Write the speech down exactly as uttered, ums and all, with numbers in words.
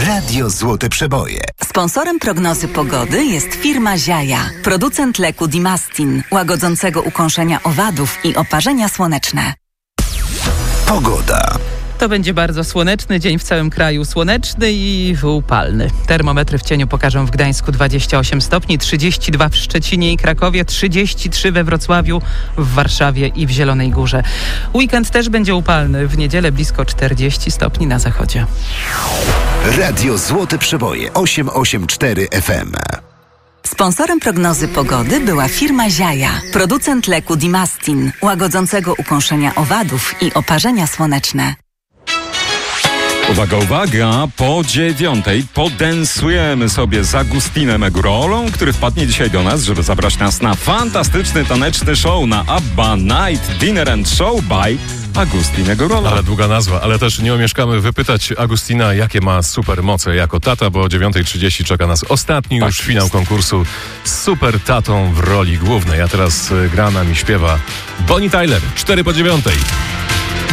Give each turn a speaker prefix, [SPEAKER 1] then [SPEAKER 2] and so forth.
[SPEAKER 1] Radio Złote Przeboje.
[SPEAKER 2] Sponsorem prognozy pogody jest firma Ziaja, producent leku Dimastin, łagodzącego ukąszenia owadów i oparzenia słoneczne.
[SPEAKER 1] Pogoda.
[SPEAKER 3] To będzie bardzo słoneczny dzień w całym kraju. Słoneczny i upalny. Termometry w cieniu pokażą w Gdańsku dwadzieścia osiem stopni, trzydzieści dwa w Szczecinie i Krakowie, trzydzieści trzy we Wrocławiu, w Warszawie i w Zielonej Górze. Weekend też będzie upalny. W niedzielę blisko czterdzieści stopni na zachodzie.
[SPEAKER 1] Radio Złote Przeboje osiemset osiemdziesiąt cztery F M.
[SPEAKER 2] Sponsorem prognozy pogody była firma Ziaja, producent leku Dimastin, łagodzącego ukąszenia owadów i oparzenia słoneczne.
[SPEAKER 4] Uwaga, uwaga, po dziewiątej podensujemy sobie z Agustinem Egurolą, który wpadnie dzisiaj do nas, żeby zabrać nas na fantastyczny taneczny show na ABBA Night Dinner and Show by Agustin Egurola.
[SPEAKER 5] Ale długa nazwa, ale też nie omieszkamy wypytać Agustina, jakie ma super moce jako tata, bo o dziewiąta trzydzieści czeka nas ostatni tak już finał jest. konkursu z super tatą w roli głównej. A teraz gra nam i śpiewa Bonnie Tyler, cztery po dziewiątej.